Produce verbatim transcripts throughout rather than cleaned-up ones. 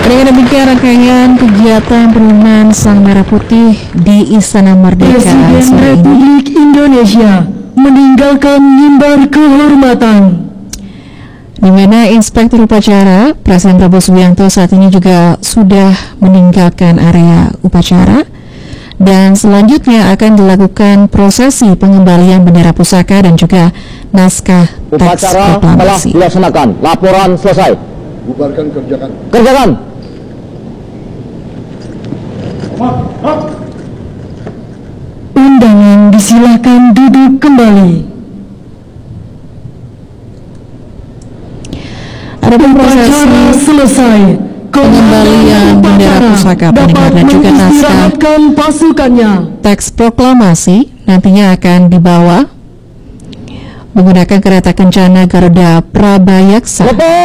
Dengan demikian rangkaian kegiatan penurunan Sang Merah Putih di Istana Merdeka Presiden Republik Indonesia meninggalkan mimbar kehormatan, di mana Inspektur Upacara Presiden Prabowo Subianto saat ini juga sudah meninggalkan area upacara, dan selanjutnya akan dilakukan prosesi pengembalian bendera pusaka dan juga naskah teks upacara telah dilaksanakan. Laporan selesai. Bubarkan, kerjakan. Kerjakan. Undangan disilakan duduk kembali. Adapun prosesi selesai, pengembalian bendera pusaka peninggalan dan juga naskah pasukannya. teks proklamasi nantinya akan dibawa menggunakan kereta kencana Garuda Prabayaksa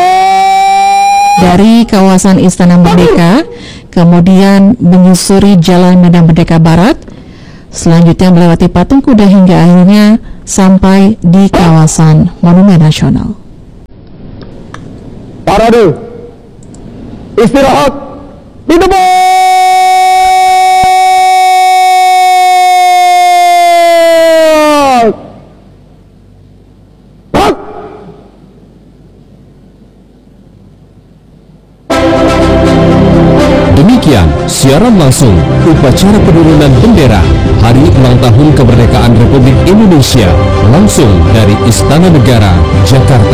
dari kawasan Istana Merdeka, kemudian menyusuri Jalan Medan Merdeka Barat, selanjutnya melewati patung kuda hingga akhirnya sampai di kawasan Monumen Nasional. Parade, istirahat, di depan. Demikian siaran langsung upacara penurunan bendera Hari Ulang Tahun Kemerdekaan Republik Indonesia langsung dari Istana Negara, Jakarta.